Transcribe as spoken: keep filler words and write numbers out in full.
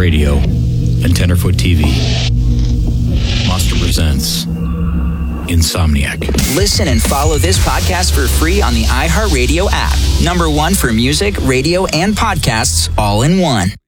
Radio and Tenderfoot T V. Monster presents Insomniac. Listen and follow this podcast for free on the iHeartRadio app. Number one for music, radio, and podcasts all in one.